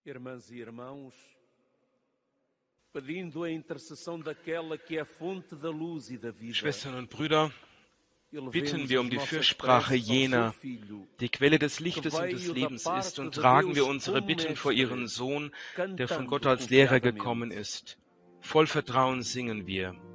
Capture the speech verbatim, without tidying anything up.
Irmãs e irmãos, pedindo a intercessão daquela que é a fonte da luz e da vida, Schwestern und Brüder, bitten elevemos wir as um die nossas Fürsprache preces ao seu jener, Filho, die Quelle des que Lichtes und des veio da Lebens ist, parte und de tragen wir Deus unsere como Bitten vor ihren mestre, Sohn, der von Gott cantando als Lehrer confiadamente. gekommen ist. Voll Vertrauen singen wir.